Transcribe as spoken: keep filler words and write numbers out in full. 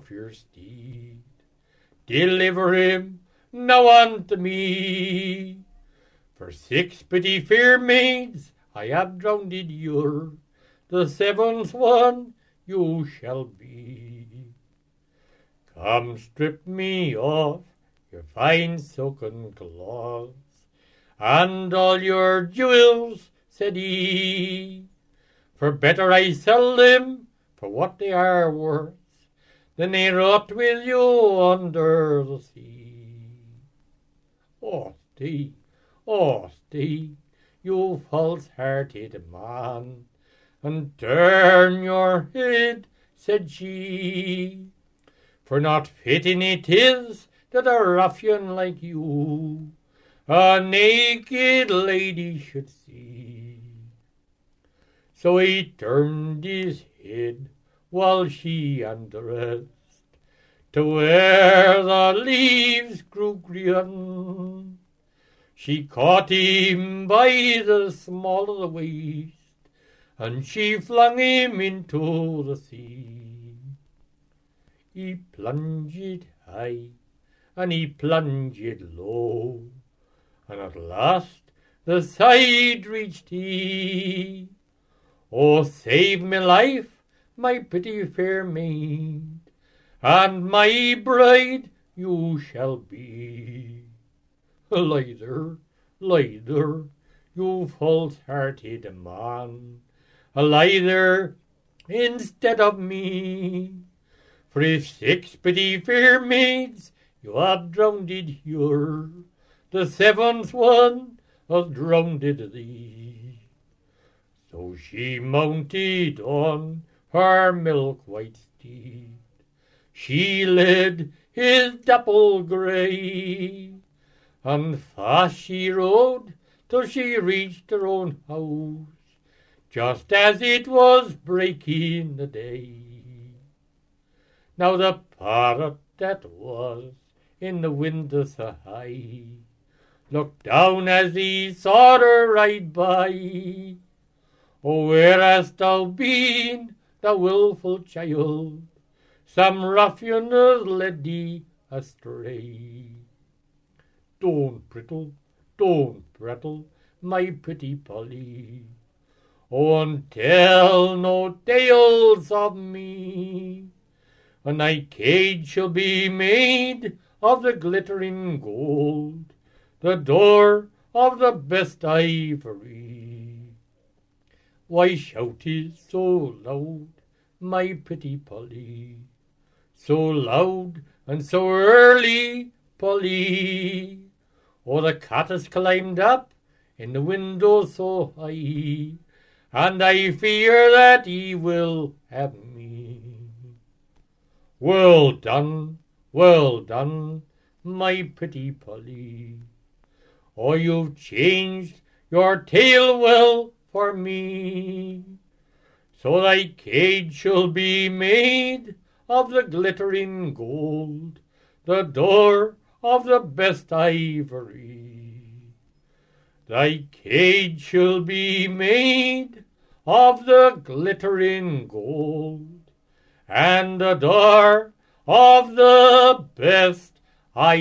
off your steed. Deliver him now unto me. For six pretty fair maids I have drowned your, the seventh one you shall be. Come strip me off your fine silken cloths, and all your jewels, said he, for better I sell them for what they are worth, than they rot with you under the sea. Oh, stay, oh, stay, you false-hearted man, and turn your head, said she, for not fitting it is that a ruffian like you a naked lady should see. So he turned his head while she undressed, to where the leaves grew green. She caught him by the small of the waist, and she flung him into the sea. He plunged high, and he plunged low, and at last the side reached he. Oh, save me life, my pretty fair maid, and my bride you shall be. Lie there, lie there, you false-hearted man, lie there instead of me. For if six pretty fair maids you have drowned here, the seventh one has drowned thee. So she mounted on her milk-white steed, she led his dapple grey, and fast she rode till she reached her own house, just as it was breaking the day. Now the parrot that was in the window so high looked down as he saw her ride by. Oh, where hast thou been, thou wilful child? Some ruffian has led thee astray. Don't brittle, don't brattle, my pretty Polly. Oh, and tell no tales of me. And thy cage shall be made of the glittering gold, the door of the best ivory. Why shoutest so loud, my pretty Polly? So loud and so early, Polly? Oh, the cat has climbed up in the window so high, and I fear that he will have me. Well done, well done, my pretty Polly. Oh, you've changed your tale well for me. So thy cage shall be made of the glittering gold, the door of the best ivory. Thy cage shall be made of the glittering gold, and the door of the best ivory.